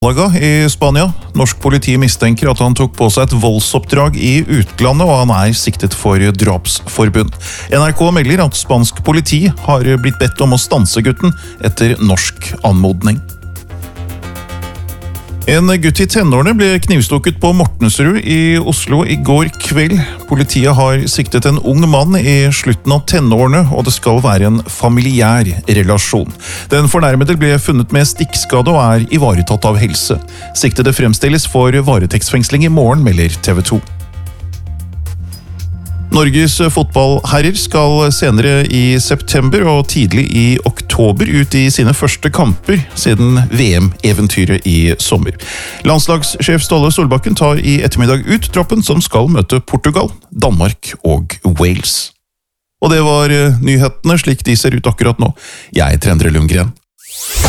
Malaga i Spania. Norsk politi mistenker at han tok på seg et voldsoppdrag i utlandet, og han er siktet for drapsforbund. NRK melder at spansk politi har blitt bedt om å stanse gutten etter norsk anmodning. En gutt i tenårene ble knivstukket på Mortensrud i Oslo i går kveld. Politiet har siktet en ung mann i slutten av tenårene, og det skal være en familiær relasjon. Den fornærmede ble funnet med stikkskade og er ivaretatt av helse. Siktede fremstilles for varetektsfengsling i morgen, melder TV 2. Norges fotballherrer skal senere i september og tidlig i oktober ut i sine første kamper siden VM-eventyret i sommer. Landslagssjef Ståle Solbakken tar i ettermiddag ut troppen som skal møte Portugal, Danmark og Wales. Og det var nyhetene slik de ser ut akkurat nå. Jeg er Endre Lundgren.